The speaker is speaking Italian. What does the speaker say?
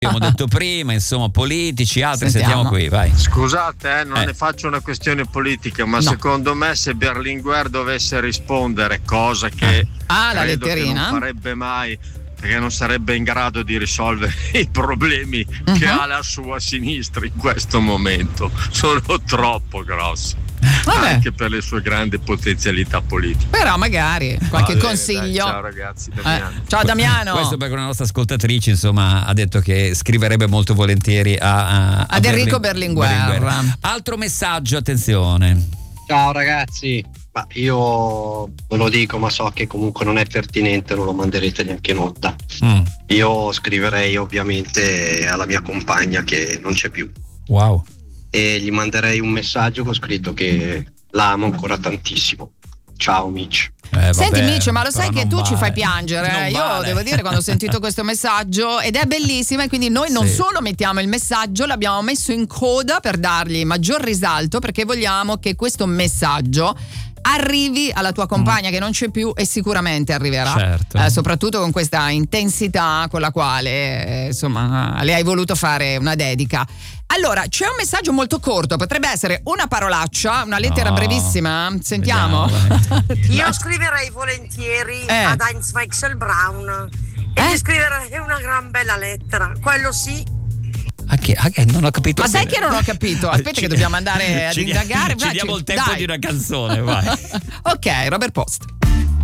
abbiamo detto prima, insomma, politici, altri. Sentiamo qui, vai. Scusate, non ne faccio una questione politica, ma No. secondo me se Berlinguer dovesse rispondere, cosa che la credo che letterina non farebbe mai, perché non sarebbe in grado di risolvere i problemi che ha la sua sinistra in questo momento, sono troppo grossi. Vabbè. Anche per le sue grandi potenzialità politiche. Però magari qualche Va bene, consiglio. dai, ciao ragazzi, Damiano. Ciao Damiano. Questo perché una nostra ascoltatrice, insomma, ha detto che scriverebbe molto volentieri ad Enrico Berlinguer. Altro messaggio, attenzione. Ciao ragazzi, ma io ve lo dico, ma so che comunque non è pertinente, non lo manderete neanche in onda. Io scriverei ovviamente alla mia compagna che non c'è più. Wow. E gli manderei un messaggio con scritto che la amo ancora tantissimo. Ciao Mitch. Senti Mitch, ma lo sai che tu ci fai piangere? Non Io vale. devo dire, quando ho sentito questo messaggio, ed è bellissimo, e quindi noi non solo mettiamo il messaggio, l'abbiamo messo in coda per dargli maggior risalto, perché vogliamo che questo messaggio arrivi alla tua compagna che non c'è più, e sicuramente arriverà. Certo. Soprattutto con questa intensità con la quale insomma le hai voluto fare una dedica. Allora, c'è un messaggio molto corto, potrebbe essere una parolaccia, una lettera brevissima. Sentiamo. Io scriverei volentieri ad Heinz Weixel Brown e gli scriverei una gran bella lettera, quello sì. Non ho capito. Ma sai bene. che non ho capito? Aspetta che dobbiamo andare ad indagare. Ci diamo il tempo Dai. di una canzone, vai. Ok, Robert Post.